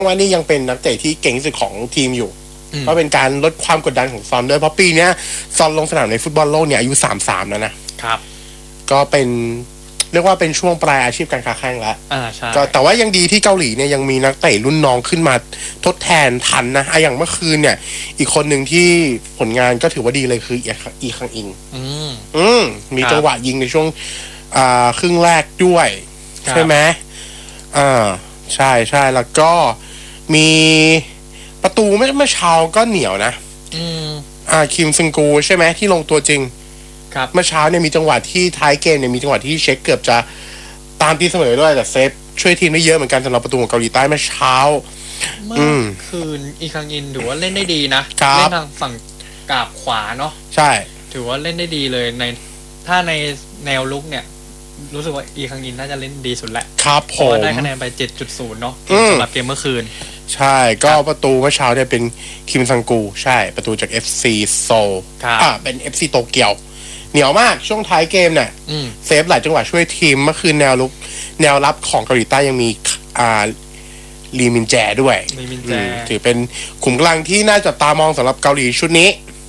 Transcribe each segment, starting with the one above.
ว่านี่ยังเป็นนักเตะที่เก่งที่สุดของทีมอยู่ก็เป็นการลดความกดดันของซอนด้วยเพราะปีนี้ซอนลงสนามในฟุตบอลโลกเนี่ยอายุ33แล้วนะครับก็เป็นเรียกว่าเป็นช่วงปลายอาชีพการค้าแข่งแล้วใช่ก็แต่ว่ายังดีที่เกาหลีเนี่ยยังมีนักเตะรุ่นน้องขึ้นมาทดแทนทันนะอย่างเมื่อคืนเนี่ยอีกคนหนึ่งที่ผลงานก็ถือว่าดีเลยคืออีคังอิงมีจังหวะยิงในช่วงครึ่งแรกด้วยใช่ไหมใช่ใช่แล้วก็มีประตูเมื่อเช้าก็เหนียวนะคิมซึงกูใช่ไหมที่ลงตัวจริงครับเมื่อเช้าเนี่ยมีจังหวะที่ท้ายเกมเนี่ยมีจังหวะที่เช็คเกือบจะตามตีเสมอด้วยแต่เซฟช่วยทีมได้เยอะเหมือนกันสำหรับประตูของเกาหลีใต้เมื่อเช้าเมื่อคืนอีคังอินถือว่าเล่นได้ดีนะเล่นทางฝั่งกาบขวาเนาะใช่ถือว่าเล่นได้ดีเลยถ้าในแนวลุกเนี่ยรู้สึกว่าอีคังอินน่าจะเล่นดีสุดแหละครับผมได้คะแนนไป 7.0 เนาะสำหรับเกมเมื่อคืนใช่ก็ประตูเมื่อเช้าเนี่ยเป็นคิมซังกูใช่ประตูจาก FC โซลเป็น FC โตเกียวเหนียวมากช่วงท้ายเกมเนี่ยเซฟหลายจังหวะช่วยทีมเมื่อคืนแนวรับของเกาหลีใต้ยังมีลีมินแจด้วยถือเป็นขุมกำลังที่น่าจับตามองสำหรับเกาหลีชุดนี้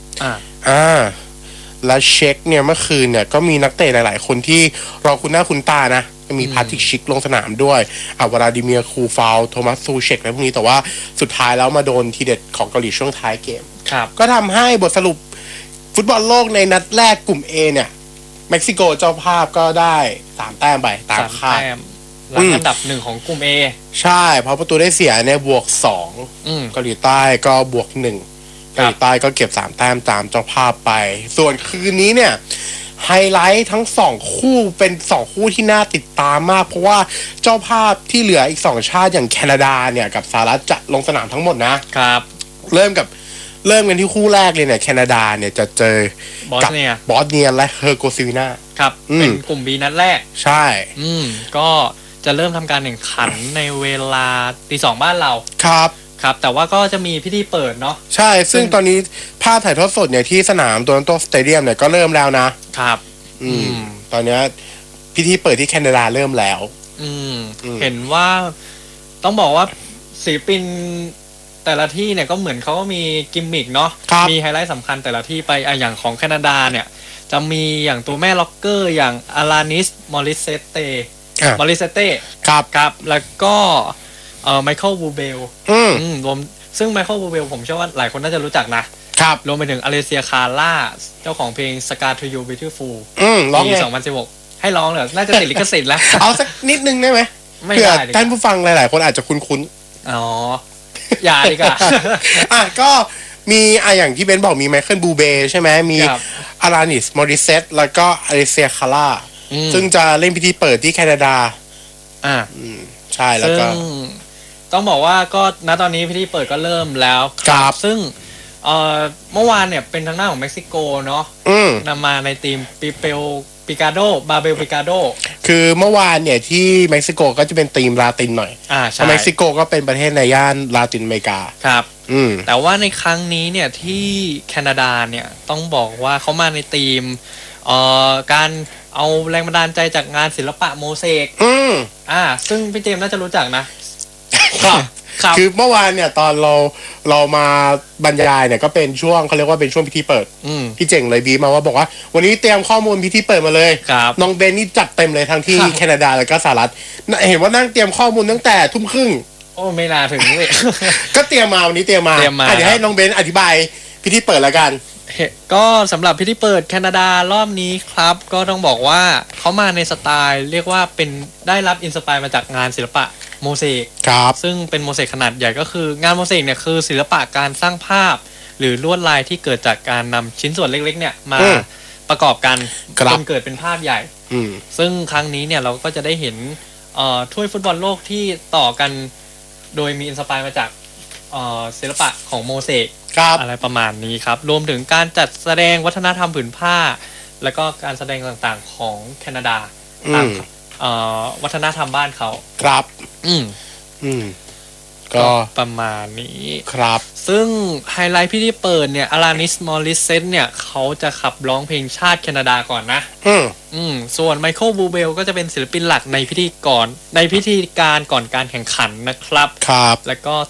และเช็คเนี่ยเมื่อคืนเนี่ยก็มีนักเตะหลายๆคนที่เราคุ้นหน้าคุ้นตานะมีพาทิกชิกลงสนามด้วยวลาดิเมียร์คูฟาวโทมัสซูเชกอะไรพวกนี้แต่ว่าสุดท้ายแล้วมาโดนทีเด็ดของเกาหลีช่วงท้ายเกมก็ทำให้บทสรุปฟุตบอลโลกในนัดแรกกลุ่ม A เนี่ยเม็กซิโกเจ้าภาพก็ได้3แต้มไปตามคาดหลังอันดับ1ของกลุ่ม A ใช่เพราะประตูได้เสียเนี่ยบวก2เกาหลีใต้ก็บวก1เกาหลีใต้ก็เก็บ3แต้มตามเจ้าภาพไปส่วนคืนนี้เนี่ยไฮไลท์ทั้ง2คู่เป็น2คู่ที่น่าติดตามมากเพราะว่าเจ้าภาพที่เหลืออีก2ชาติอย่างแคนาดาเนี่ยกับสหรัฐจะลงสนามทั้งหมดนะครับเริ่มกันที่คู่แรกเลยเนี่ยแคนาดาเนี่ยจะเจอบอสเนียและเฮอร์โกซิวินาครับเป็นกลุ่ม B นัดแรกใช่ก็จะเริ่มทำการแข่งขันในเวลา 2:00 บ้านเราครับแต่ว่าก็จะมีพิธีเปิดเนาะใช่ซึ่งตอนนี้ภาพถ่ายทอดสดเนี่ยที่สนามโตลอนโตสเตเดียมเนี่ยก็เริ่มแล้วนะครับตอนนี้พิธีเปิดที่แคนาดาเริ่มแล้วเห็นว่าต้องบอกว่าศิลปินแต่ละที่เนี่ยก็เหมือนเขาก็มีกิมมิกเนาะมีไฮไลท์สำคัญแต่ละที่ไปอย่างของแคนาดาเนี่ยจะมีอย่างตัวแม่ล็อกเกอร์อย่างอารานิสมอริเซเต้ครับแล้วก็ไมเคิลบูเบลรวมซึ่งไมเคิลบูเบลผมเชื่อว่าหลายคนน่าจะรู้จักนะครับรวมไปถึงอเลเซียคาร่าเจ้าของเพลง Scar to You Beautiful ปี 2016ให้ร้องเหรอน่าจะติดลิขสิทธิ์แล้วเอาสักนิดนึงได้ไหมเผื่อท่านผู้ฟังหลายๆคนอาจจะคุ้นอย่าดีกว่าก็มีอย่างที่เบนบอกมีไมเคิลบูเบใช่ไหมมีอารานิสมอริเซตแล้วก็อเลเซียคาร่าซึ่งจะเล่นพิธีเปิดที่แคนาดาใช่แล้วก็ต้องบอกว่าก็ณตอนนี้พิธีเปิดก็เริ่มแล้วครับซึ่งเมื่อวานเนี่ยเป็นทางหน้าของเม็กซิโกเนาะนำมาในทีมปิกาโดบาเบลปิกาโดคือเมื่อวานเนี่ยที่เม็กซิโกก็จะเป็นทีมลาตินหน่อยใช่เม็กซิโกก็เป็นประเทศในย่านลาตินอเมริกาครับแต่ว่าในครั้งนี้เนี่ยที่แคนาดาเนี่ยต้องบอกว่าเขามาในทีมการเอาแรงบันดาลใจจากงานศิลปะโมเสกซึ่งพี่เจมส์น่าจะรู้จักนะครับคือเมื่อวานเนี่ยตอนเรามาบรรยายเนี่ยก็เป็นช่วงเขาเรียกว่าเป็นช่วงพิธีเปิดพี่เจ๋งเลยบีมาว่าบอกว่าวันนี้เตรียมข้อมูลพิธีเปิดมาเลยน้องเบนนี่จัดเต็มเลยทั้งที่แคนาดาแล้วก็สหรัฐเห็นว่านั่งเตรียมข้อมูลตั้งแต่ 20:30 โอ้ไม่น่าถึงเลยก็เตรียมมาวันนี้เตรียมมาเดี๋ยวให้น้องเบนอธิบายพิธีเปิดแล้วกันก็สำหรับพิธีเปิดแคนาดารอบนี้ครับก็ต้องบอกว่าเขามาในสไตล์เรียกว่าเป็นได้รับอินสไปร์มาจากงานศิลปะโมเสกซึ่งเป็นโมเสกขนาดใหญ่ก็คืองานโมเสกเนี่ยคือศิลปะการสร้างภาพหรือลวดลายที่เกิดจากการนำชิ้นส่วนเล็กๆเนี่ยมาประกอบกันจนเกิดเป็นภาพใหญ่ซึ่งครั้งนี้เนี่ยเราก็จะได้เห็นถ้วยฟุตบอลโลกที่ต่อกันโดยมีอินสไปร์มาจากศิลปะของโมเสกอะไรประมาณนี้ครับรวมถึงการจัดแสดงวัฒนธรรมผืนผ้าแล้วก็การแสดงต่างๆของแคนาดาตามวัฒนธรรมบ้านเขาครับก็ประมาณนี้ครับซึ่งไฮไลท์พิธีเปิดเนี่ยอารานิสมอริเซนเนี่ยเขาจะขับร้องเพลงชาติแคนาดาก่อนนะส่วนไมเคิลบูเบลก็จะเป็นศิลปินหลักในพิธีการก่อนการแข่งขันนะครับครับแล้วก็